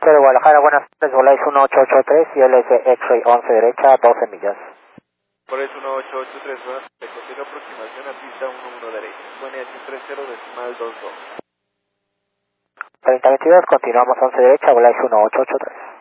de Guadalajara, buenas tardes, Volaris 1883 y LS X-Ray 11 derecha, 12 millas. Volaris 1883, buenas tardes, continua aproximación a pista 11 derecha, N 30 decimal 22. 3022, continuamos 11 derecha, Volaris 1883.